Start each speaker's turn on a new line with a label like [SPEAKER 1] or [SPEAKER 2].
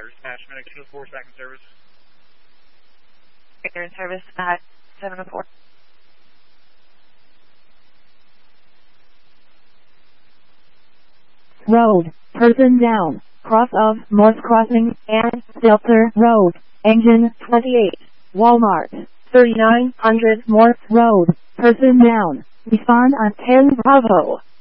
[SPEAKER 1] Dispatch, Medic 204, second service.
[SPEAKER 2] Air in service at 704.
[SPEAKER 3] Road, person down, cross of Morse Crossing and Stelter Road, engine 28, Walmart, 3900 Morse Road, person down, respond on 10 Bravo.